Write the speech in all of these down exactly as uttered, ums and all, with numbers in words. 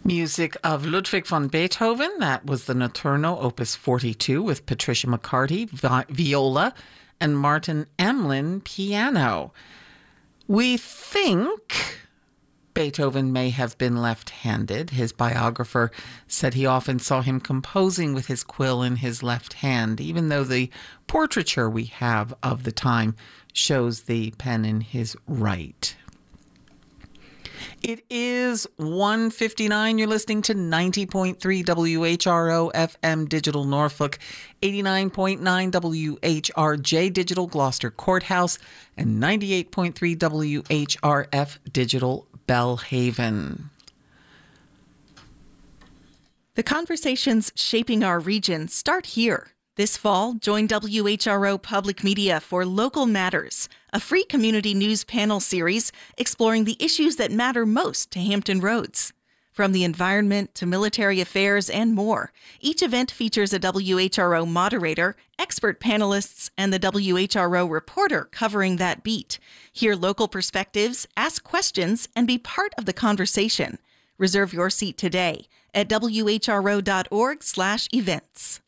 Music of Ludwig van Beethoven. That was the Notturno, Opus forty-two, with Patricia McCarty, vi- viola, and Martin Emlin, piano. We think Beethoven may have been left-handed. His biographer said he often saw him composing with his quill in his left hand, even though the portraiture we have of the time shows the pen in his right. It is one fifty-nine. You're listening to ninety point three W H R O F M Digital Norfolk, eighty-nine point nine W H R J Digital Gloucester Courthouse, and ninety-eight point three W H R F Digital Belhaven. The conversations shaping our region start here. This fall, join W H R O Public Media for Local Matters, a free community news panel series exploring the issues that matter most to Hampton Roads. From the environment to military affairs and more, each event features a W H R O moderator, expert panelists, and the W H R O reporter covering that beat. Hear local perspectives, ask questions, and be part of the conversation. Reserve your seat today at W H R O dot org slash events.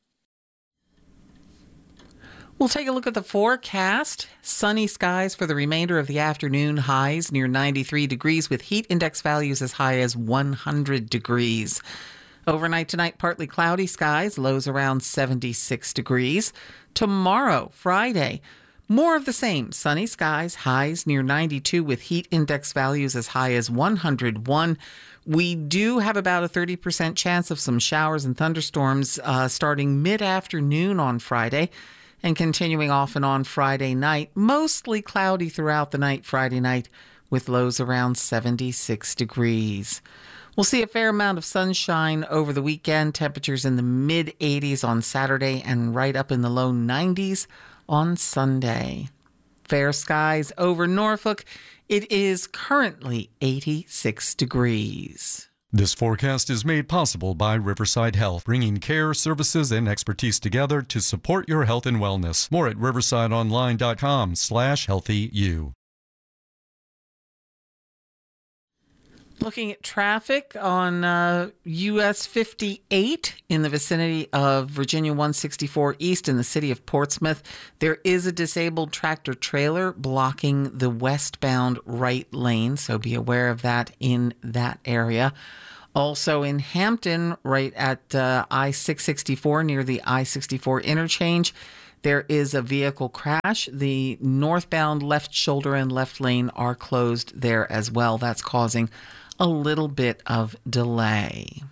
We'll take a look at the forecast. Sunny skies for the remainder of the afternoon. Highs near ninety-three degrees with heat index values as high as one hundred degrees. Overnight tonight, partly cloudy skies. Lows around seventy-six degrees. Tomorrow, Friday, more of the same. Sunny skies. Highs near ninety-two with heat index values as high as one hundred one. We do have about a thirty percent chance of some showers and thunderstorms uh, starting mid-afternoon on Friday, and continuing off and on Friday night. Mostly cloudy throughout the night Friday night with lows around seventy-six degrees. We'll see a fair amount of sunshine over the weekend. Temperatures in the mid eighties on Saturday and right up in the low nineties on Sunday. Fair skies over Norfolk. It is currently eighty-six degrees. This forecast is made possible by Riverside Health, bringing care, services, and expertise together to support your health and wellness. More at riversideonline.com slash healthyu. Looking at traffic on uh, U S fifty-eight in the vicinity of Virginia one sixty-four East in the city of Portsmouth. There is a disabled tractor trailer blocking the westbound right lane, so be aware of that in that area. Also in Hampton, right at uh, I six sixty-four near the I sixty-four interchange, there is a vehicle crash. The northbound left shoulder and left lane are closed there as well. That's causing a little bit of delay.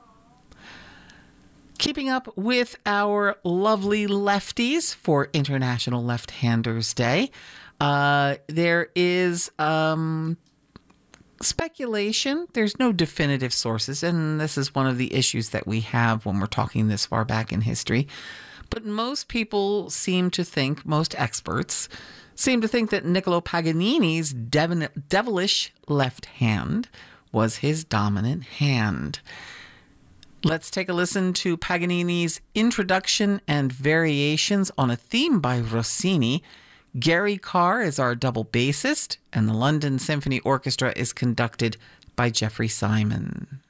Keeping up with our lovely lefties for International Left-Handers Day, uh, there is um, speculation. There's no definitive sources, and this is one of the issues that we have when we're talking this far back in history. But most people seem to think, most experts seem to think that Niccolo Paganini's devin- devilish left hand was his dominant hand. Let's take a listen to Paganini's introduction and variations on a theme by Rossini. Gary Carr is our double bassist, and the London Symphony Orchestra is conducted by Jeffrey Simon.